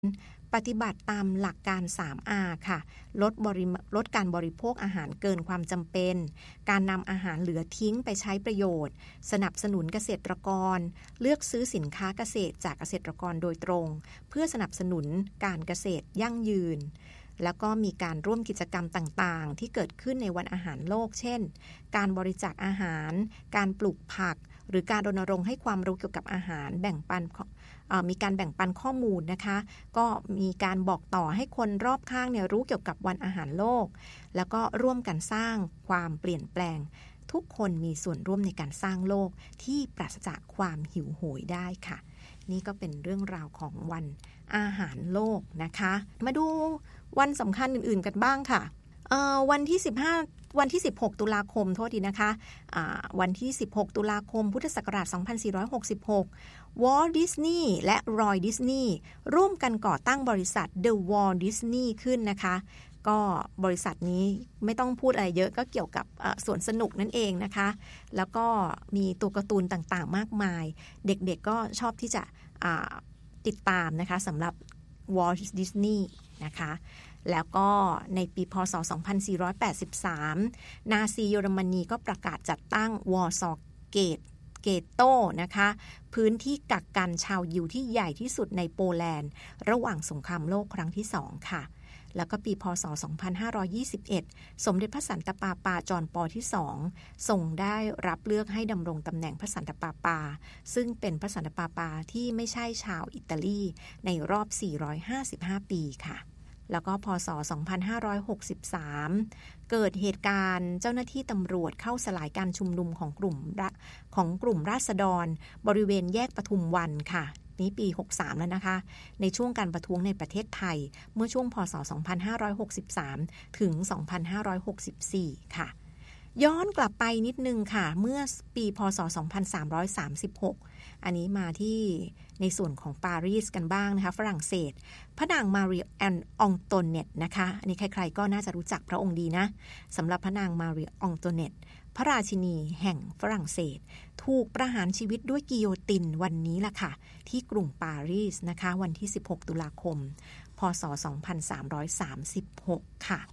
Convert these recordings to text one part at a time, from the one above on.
ปฏิบัติตามหลักการ 3R ค่ะลดการบริโภคอาหารเกินความจำเป็นการนำอาหารเหลือทิ้งไปใช้ประโยชน์สนับสนุนเกษตรกรเลือกซื้อสินค้าเกษตรจากเกษตรกรโดยตรงเพื่อสนับสนุนการเกษตรยั่งยืนแล้วก็มีการร่วมกิจกรรมต่างๆที่เกิดขึ้นในวันอาหารโลกเช่นการบริจาคอาหารการปลูกผักหรือการรณรงค์ให้ความรู้เกี่ยวกับอาหารมีการแบ่งปันข้อมูลนะคะก็มีการบอกต่อให้คนรอบข้างเนี่ยรู้เกี่ยวกับวันอาหารโลกแล้วก็ร่วมกันสร้างความเปลี่ยนแปลงทุกคนมีส่วนร่วมในการสร้างโลกที่ปราศจากความหิวโหยได้ค่ะนี่ก็เป็นเรื่องราวของวันอาหารโลกนะคะมาดูวันสำคัญอื่นๆกันบ้างค่ะวันที่16ตุลาคมโทษทีนะคะวันที่16ตุลาคมพุทธศักราช2466 Walt Disney และ Roy Disney ร่วมกันก่อตั้งบริษัท The Walt Disney ขึ้นนะคะก็บริษัทนี้ไม่ต้องพูดอะไรเยอะก็เกี่ยวกับสวนสนุกนั่นเองนะคะแล้วก็มีตัวการ์ตูนต่างๆมากมายเด็กๆก็ชอบที่จะติดตามนะคะสำหรับ Walt Disney นะคะแล้วก็ในปีพ.ศ. 2483นาซีเยอรมนีก็ประกาศจัดตั้งวอร์ซอเกโตนะคะพื้นที่กักกันชาวยิวที่ใหญ่ที่สุดในโปแลนด์ระหว่างสงครามโลกครั้งที่2ค่ะแล้วก็ปีพ.ศ. 2521สมเด็จพระสันตะปาปาจอห์นปอที่2ทรงได้รับเลือกให้ดำรงตำแหน่งพระสันตะปาปาซึ่งเป็นพระสันตะปาปาที่ไม่ใช่ชาวอิตาลีในรอบ455ปีค่ะแล้วก็พ.ศ. 2563เกิดเหตุการณ์เจ้าหน้าที่ตำรวจเข้าสลายการชุมนุมของกลุ่มราษฎรบริเวณแยกปทุมวันค่ะนี้ปี63แล้วนะคะในช่วงการประท้วงในประเทศไทยเมื่อช่วงพ.ศ. 2563ถึง2564ค่ะย้อนกลับไปนิดนึงค่ะเมื่อปีพ.ศ. 2336อันนี้มาที่ในส่วนของปารีสกันบ้างนะคะฝรั่งเศสพระนางมารีแอนอองโตเนตนะคะอันนี้ใครๆก็น่าจะรู้จักพระองค์ดีนะสำหรับพระนางมารีอองโตเนตพระราชินีแห่งฝรั่งเศสถูกประหารชีวิตด้วยกิโยตินวันนี้ล่ะค่ะที่กรุงปารีสนะคะวันที่16ตุลาคมพ.ศ. 2336ค่ะ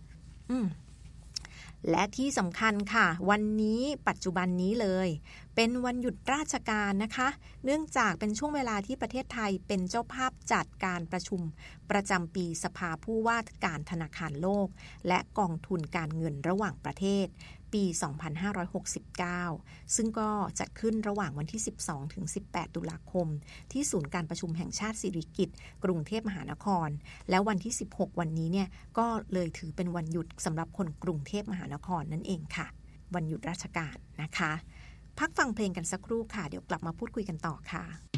และที่สำคัญค่ะวันนี้ปัจจุบันนี้เลยเป็นวันหยุดราชการนะคะเนื่องจากเป็นช่วงเวลาที่ประเทศไทยเป็นเจ้าภาพจัดการประชุมประจำปีสภาผู้ว่าการธนาคารโลกและกองทุนการเงินระหว่างประเทศปี 2569 ซึ่งก็จัดขึ้นระหว่างวันที่ 12 ถึง 18 ตุลาคมที่ศูนย์การประชุมแห่งชาติสิริกิติ์กรุงเทพมหานครแล้ววันที่ 16 วันนี้เนี่ยก็เลยถือเป็นวันหยุดสำหรับคนกรุงเทพมหานครนั่นเองค่ะวันหยุดราชการนะคะพักฟังเพลงกันสักครู่ค่ะเดี๋ยวกลับมาพูดคุยกันต่อค่ะ